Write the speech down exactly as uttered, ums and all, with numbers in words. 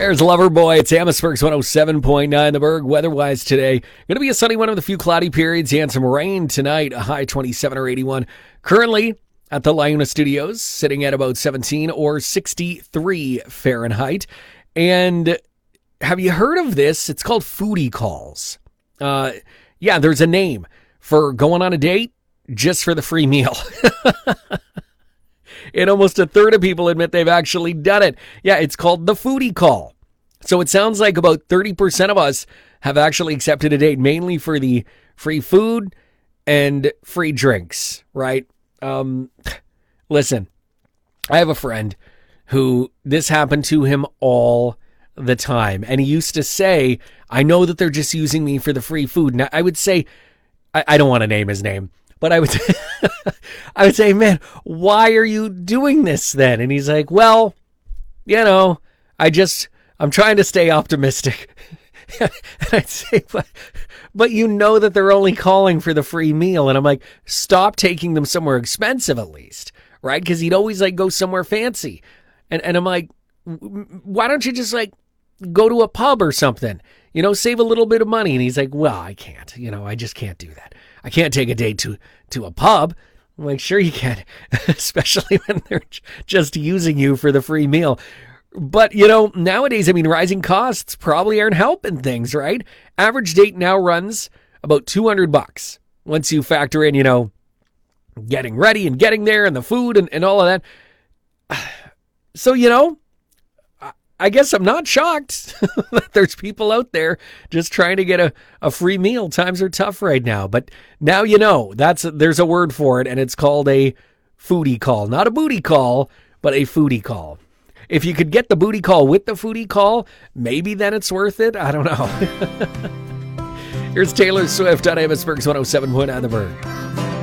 There's Loverboy. It's Amherstburg's one oh seven point nine The Berg. Weather-wise today, going to be a sunny one with a few cloudy periods and some rain tonight, a high twenty-seven or eighty-one. Currently at the Liona Studios, sitting at about seventeen or sixty-three Fahrenheit. And have you heard of this? It's called foodie calls. Uh, yeah, there's a name for going on a date just for the free meal. And almost a third of people admit they've actually done it. Yeah, it's called the foodie call. So it sounds like about thirty percent of us have actually accepted a date, mainly for the free food and free drinks, right? Um, listen, I have a friend who this happened to him all the time. And he used to say, I know that they're just using me for the free food. Now, I would say, I, I don't want to name his name, but I would, I would say, man, why are you doing this then? And he's like, well, you know, I just, I'm trying to stay optimistic. And I'd say, but, but you know that they're only calling for the free meal. And I'm like, stop taking them somewhere expensive at least, right? Because he'd always like go somewhere fancy. And, and I'm like, why don't you just like go to a pub or something, you know, save a little bit of money? And he's like, well, I can't, you know, I just can't do that. I can't take a date to, to a pub. I'm like, sure you can, especially when they're just using you for the free meal. But, you know, nowadays, I mean, rising costs probably aren't helping things, right? Average date now runs about two hundred bucks once you factor in, you know, getting ready and getting there and the food and, and all of that. So, you know, I guess I'm not shocked that there's people out there just trying to get a, a free meal. Times are tough right now, but now you know, that's there's a word for it, and it's called a foodie call. Not a booty call, but a foodie call. If you could get the booty call with the foodie call, maybe then it's worth it. I don't know. Here's Taylor Swift on Amherstburg's one oh seven point nine The Berg.